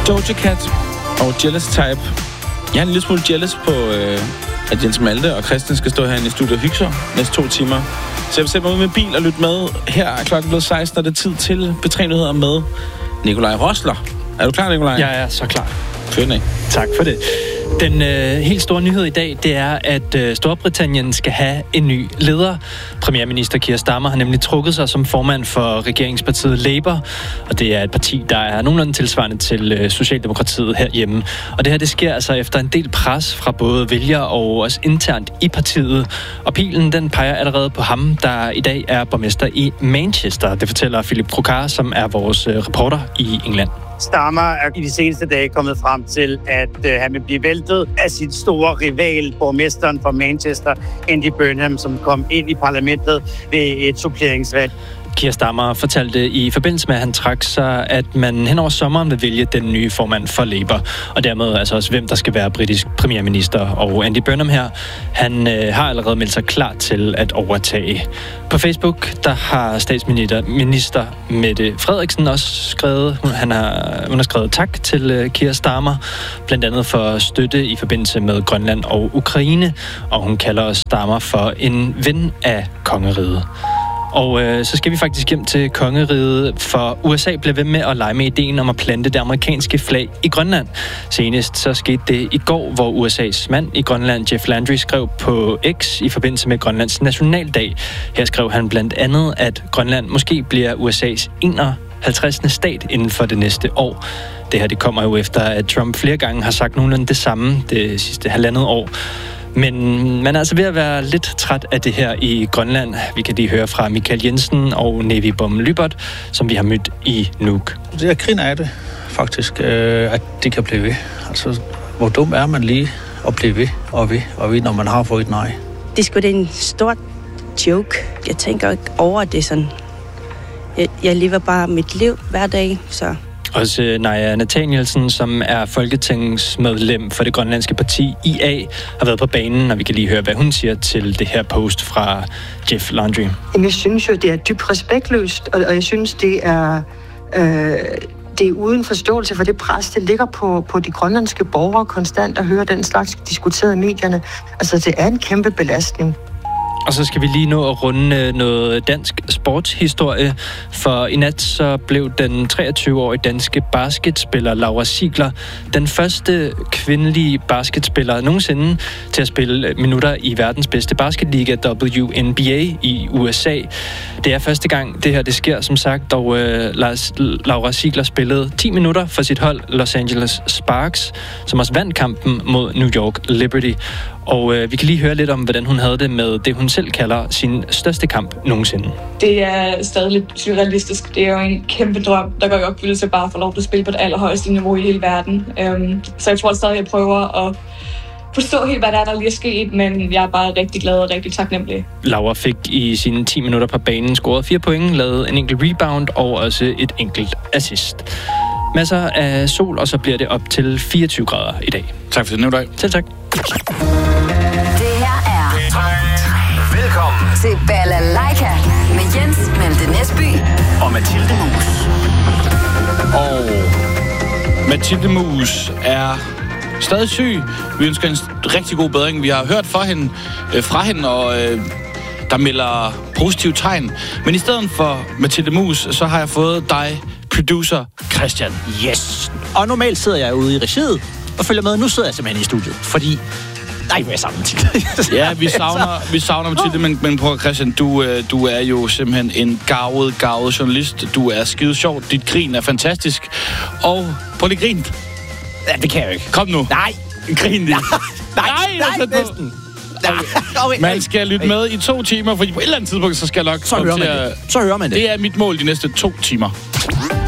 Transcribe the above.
Doja Cat og Jealous Type. Jeg er en lille smule jealous på, at Jens Malte og Christian skal stå herinde i studiet og hygge sig næste 2 timer. Så jeg vil sætte mig ud med bil og lytte med. Her er klokken blevet 16, og det er tid til P3-nyheder med Nikolaj Rosler. Er du klar, Nikolaj? Jeg er så klar. Fyr den af. Tak for det. Den helt store nyhed i dag, det er, at Storbritannien skal have en ny leder. Premierminister Keir Starmer har nemlig trukket sig som formand for regeringspartiet Labour, og det er et parti, der er nogenlunde tilsvarende til Socialdemokratiet herhjemme. Og det her, det sker altså efter en del pres fra både vælgere og også internt i partiet. Og pilen, den peger allerede på ham, der i dag er borgmester i Manchester. Det fortæller Philip Trokar, som er vores reporter i England. Starmer er i de seneste dage kommet frem til, at han vil blive væltet af sit store rival, borgmesteren fra Manchester, Andy Burnham, som kom ind i parlamentet ved et suppleringsvalg. Keir Starmer fortalte i forbindelse med, at han trak sig, at man hen over sommeren vil vælge den nye formand for Labour, og dermed altså også, hvem der skal være britisk premierminister. Og Andy Burnham her, han har allerede meldt sig klar til at overtage. På Facebook, der har statsminister Mette Frederiksen også skrevet, hun har skrevet tak til Keir Starmer, blandt andet for støtte i forbindelse med Grønland og Ukraine, og hun kalder Starmer for en ven af kongeriget. Og så skal vi faktisk hjem til kongeriget, for USA bliver ved med at lege med ideen om at plante det amerikanske flag i Grønland. Senest så skete det i går, hvor USA's mand i Grønland, Jeff Landry, skrev på X i forbindelse med Grønlands nationaldag. Her skrev han blandt andet, at Grønland måske bliver USA's 51. stat inden for det næste år. Det her, det kommer jo efter, at Trump flere gange har sagt nogenlunde det samme det sidste 1,5 år. Men man er altså ved at være lidt træt af det her i Grønland. Vi kan lige høre fra Michael Jensen og Nevi Bom Lybert, som vi har mødt i Nuuk. Jeg griner af det, faktisk, at det kan blive ved. Altså, hvor dum er man lige at blive ved og ved, når man har fået et nej. Det skulle en stor joke. Jeg tænker ikke over det sådan. Jeg lever bare mit liv hver dag, så... Også Naja Nathanielsen, som er folketingsmedlem for det grønlandske parti IA, har været på banen, og vi kan lige høre, hvad hun siger til det her post fra Jeff Landry. Jeg synes jo, det er dybt respektløst, og jeg synes, det er uden forståelse for det pres, det ligger på de grønlandske borgere konstant at høre den slags diskuteret i medierne. Altså, det er en kæmpe belastning. Og så skal vi lige nå at runde noget dansk sportshistorie, for i nat så blev den 23-årige danske basketspiller Laura Ziegler den første kvindelige basketspiller nogensinde til at spille minutter i verdens bedste basketliga, WNBA, i USA. Det er første gang, det her det sker, som sagt, og Laura Ziegler spillede 10 minutter for sit hold Los Angeles Sparks, som også vandt kampen mod New York Liberty. Og vi kan lige høre lidt om, hvordan hun havde det med det, hun selv kalder sin største kamp nogensinde. Det er stadig lidt surrealistisk. Det er jo en kæmpe drøm, der går i opfyldelse bare for lov til at spille på det allerhøjeste niveau i hele verden. Så jeg tror stadig, jeg prøver at forstå helt, hvad der lige er sket, men jeg er bare rigtig glad og rigtig taknemmelig. Laura fik i sine 10 minutter på banen scoret 4 point, lavet en enkelt rebound og også et enkelt assist. Masser af sol, og så bliver det op til 24 grader i dag. Tak for det, Nikolaj. Selv tak. Det her er velkommen til Balalaika med Jens Malte Næsby og Mathilde Mus. Og Mathilde Mus er stadig syg. Vi ønsker en rigtig god bedring. Vi har hørt fra hende, og der melder positive tegn. Men i stedet for Mathilde Mus, så har jeg fået dig, producer Christian. Yes! Og normalt sidder jeg ude i regiet og følger med. Nu sidder jeg simpelthen i studiet, fordi... Nej, hvor er jeg sammen, Mathilde. Ja, vi savner Mathilde, men prøv Christian, du er jo simpelthen en garvet journalist. Du er skide sjov. Dit grin er fantastisk. Og prøv lige grin. Ja, det kan jeg jo ikke. Kom nu. Nej. Grin lige. Nej, næsten. Okay. Man skal lytte med i 2 timer, fordi på et eller andet tidspunkt, så skal jeg nok... Så hører man det. Det er mit mål de næste 2 timer.